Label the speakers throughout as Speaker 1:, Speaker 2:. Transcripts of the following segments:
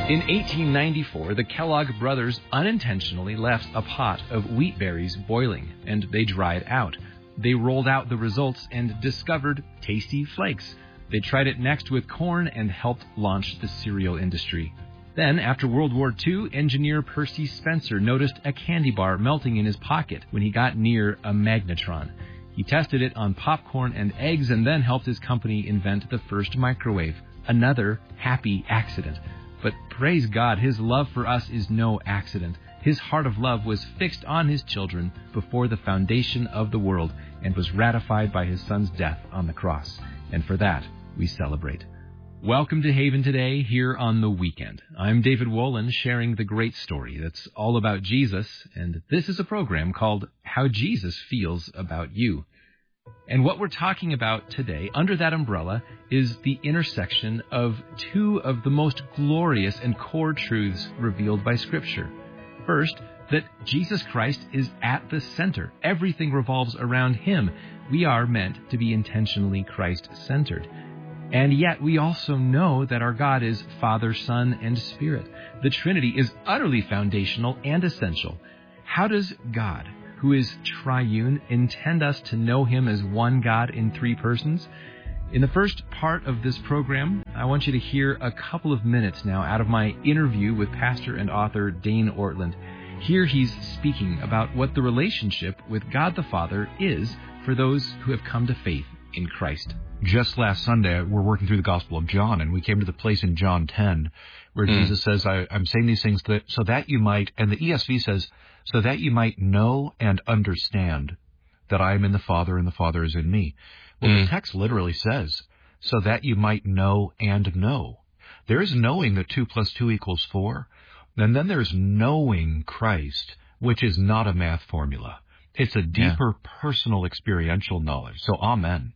Speaker 1: In 1894, the Kellogg brothers unintentionally left a pot of wheat berries boiling, and they dried out. They rolled out the results and discovered tasty flakes. They tried it next with corn and helped launch the cereal industry. Then, after World War II, engineer Percy Spencer noticed a candy bar melting in his pocket when he got near a magnetron. He tested it on popcorn and eggs and then helped his company invent the first microwave. Another happy accident. But praise God, his love for us is no accident. His heart of love was fixed on his children before the foundation of the world and was ratified by his son's death on the cross. And for that, we celebrate. Welcome to Haven Today here on the weekend. I'm David Wolin, sharing the great story that's all about Jesus, and this is a program called How Jesus Feels About You. And what we're talking about today, under that umbrella, is the intersection of two of the most glorious and core truths revealed by Scripture. First, that Jesus Christ is at the center. Everything revolves around Him. We are meant to be intentionally Christ-centered. And yet we also know that our God is Father, Son, and Spirit. The Trinity is utterly foundational and essential. How does God, who is triune, intend us to know Him as one God in three persons? In the first part of this program, I want you to hear a couple of minutes now out of my interview with pastor and author Dane Ortlund. Here he's speaking about what the relationship with God the Father is for those who have come to faith in Christ.
Speaker 2: Just last Sunday, we're working through the Gospel of John, and we came to the place in John 10 where Jesus says, I'm saying these things so that you might, and the ESV says, so that you might know and understand that I am in the Father and the Father is in me. Well, the text literally says, so that you might know and know. There is knowing that 2 + 2 = 4, and then there's knowing Christ, which is not a math formula. It's a deeper personal experiential knowledge. So, amen.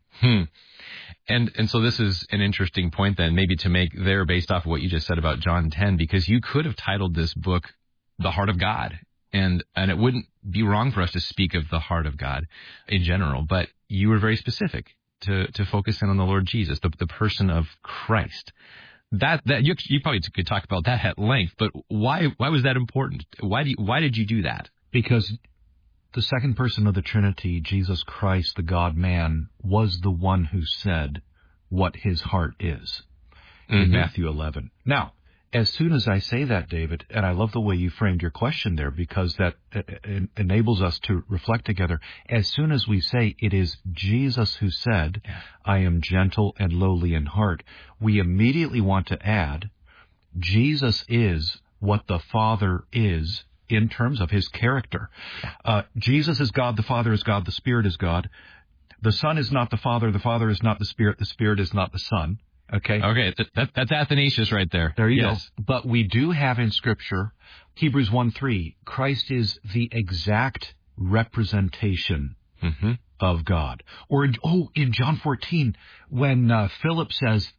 Speaker 1: And so this is an interesting point then, maybe to make there based off of what you just said about John 10, because you could have titled this book, The Heart of God. And it wouldn't be wrong for us to speak of the heart of God in general, but you were very specific to focus in on the Lord Jesus, the person of Christ. That you probably could talk about that at length, but why was that important? Why did you do that?
Speaker 2: Because the second person of the Trinity, Jesus Christ, the God-man, was the one who said what his heart is in Matthew 11. Now, as soon as I say that, David, and I love the way you framed your question there because that enables us to reflect together, as soon as we say it is Jesus who said, I am gentle and lowly in heart, we immediately want to add, Jesus is what the Father is in terms of his character. Jesus is God, the Father is God, the Spirit is God. The Son is not the Father is not the Spirit is not the Son. Okay,
Speaker 1: that's Athanasius right there.
Speaker 2: There you go. But we do have in Scripture, Hebrews 1:3, Christ is the exact representation of God. Or in John 14, when Philip says,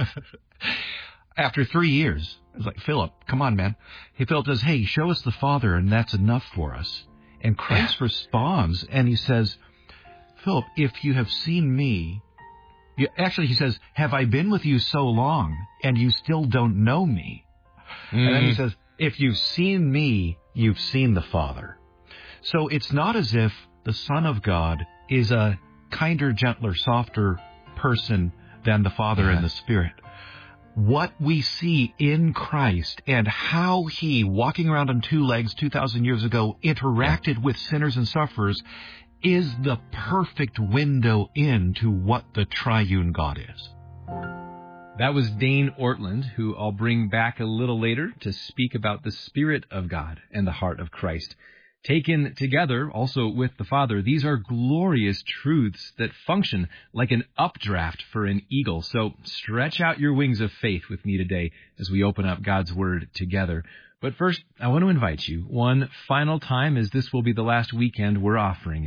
Speaker 2: after 3 years, it's like, Philip, come on, man. Philip says, hey, show us the Father, and that's enough for us. And Christ responds, and he says, Philip, if you have seen me, he says, have I been with you so long, and you still don't know me? And then he says, if you've seen me, you've seen the Father. So it's not as if the Son of God is a kinder, gentler, softer person than the Father and the Spirit. What we see in Christ and how he, walking around on 2 legs 2,000 years ago, interacted with sinners and sufferers is the perfect window into what the triune God is.
Speaker 1: That was Dane Ortlund, who I'll bring back a little later to speak about the Spirit of God and the heart of Christ. Taken together, also with the Father, these are glorious truths that function like an updraft for an eagle. So stretch out your wings of faith with me today as we open up God's Word together. But first, I want to invite you one final time, as this will be the last weekend we're offering it.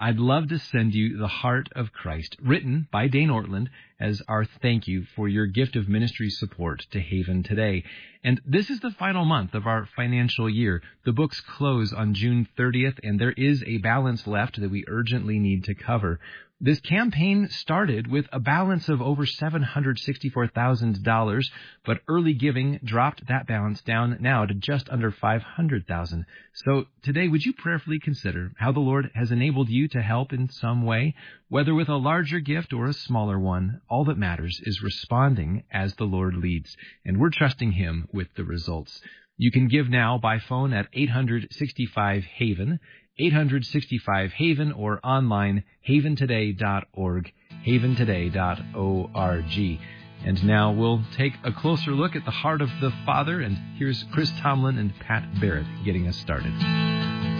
Speaker 1: I'd love to send you The Heart of Christ, written by Dane Ortland, as our thank you for your gift of ministry support to Haven Today. And this is the final month of our financial year. The books close on June 30th, and there is a balance left that we urgently need to cover. This campaign started with a balance of over $764,000, but early giving dropped that balance down now to just under $500,000. So today, would you prayerfully consider how the Lord has enabled you to help in some way, whether with a larger gift or a smaller one? All that matters is responding as the Lord leads, and we're trusting Him with the results. You can give now by phone at 865-HAVEN, 865-HAVEN, or online, haventoday.org, haventoday.org. And now we'll take a closer look at the heart of the Father, and here's Chris Tomlin and Pat Barrett getting us started.